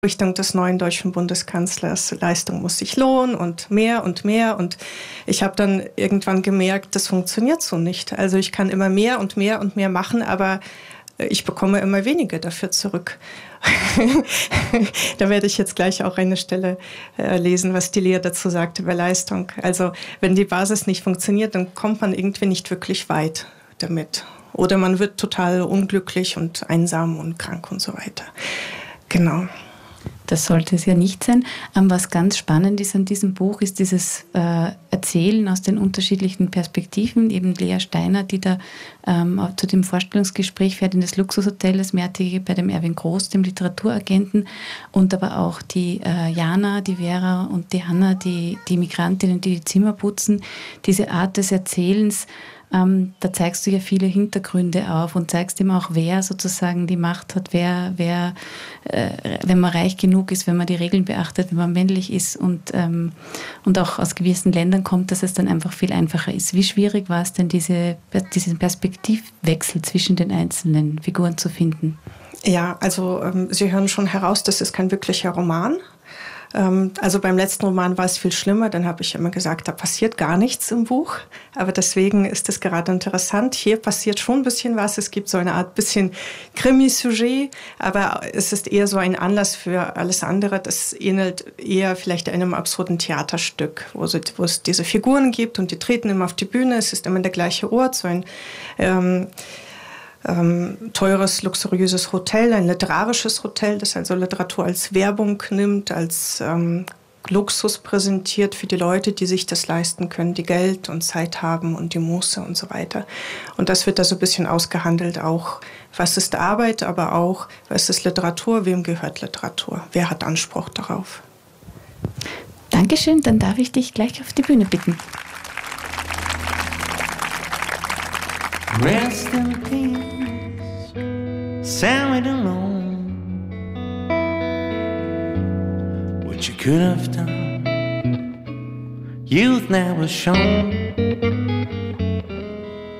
Richtung des neuen deutschen Bundeskanzlers. Leistung muss sich lohnen und mehr und mehr. Und ich habe dann irgendwann gemerkt, das funktioniert so nicht. Also ich kann immer mehr und mehr und mehr machen, aber ich bekomme immer weniger dafür zurück. Da werde ich jetzt gleich auch eine Stelle lesen, was die Lea dazu sagt über Leistung. Also wenn die Basis nicht funktioniert, dann kommt man irgendwie nicht wirklich weit damit. Oder man wird total unglücklich und einsam und krank und so weiter. Genau. Das sollte es ja nicht sein. Was ganz spannend ist an diesem Buch, ist dieses Erzählen aus den unterschiedlichen Perspektiven. Eben Lea Steiner, die da zu dem Vorstellungsgespräch fährt in das Luxushotel, das mehrtägige bei dem Erwin Groß, dem Literaturagenten. Und aber auch die Jana, die Vera und die Hanna, die Migrantinnen, die Zimmer putzen. Diese Art des Erzählens, da zeigst du ja viele Hintergründe auf und zeigst ihm auch, wer sozusagen die Macht hat, wer wenn man reich genug ist, wenn man die Regeln beachtet, wenn man männlich ist und auch aus gewissen Ländern kommt, dass es dann einfach viel einfacher ist. Wie schwierig war es denn, diesen Perspektivwechsel zwischen den einzelnen Figuren zu finden? Ja, also Sie hören schon heraus, das ist kein wirklicher Roman. Also beim letzten Roman war es viel schlimmer, dann habe ich immer gesagt, da passiert gar nichts im Buch, aber deswegen ist es gerade interessant. Hier passiert schon ein bisschen was, es gibt so eine Art bisschen Krimi-Sujet, aber es ist eher so ein Anlass für alles andere. Das ähnelt eher vielleicht einem absurden Theaterstück, wo es diese Figuren gibt und die treten immer auf die Bühne, es ist immer der gleiche Ort, so ein teures, luxuriöses Hotel, ein literarisches Hotel, das also Literatur als Werbung nimmt, als Luxus präsentiert für die Leute, die sich das leisten können, die Geld und Zeit haben und die Muße und so weiter. Und das wird da so ein bisschen ausgehandelt, auch was ist Arbeit, aber auch was ist Literatur, wem gehört Literatur, wer hat Anspruch darauf. Dankeschön, dann darf ich dich gleich auf die Bühne bitten. Rest in peace, Sandwich alone. What you could have done, youth now was shown.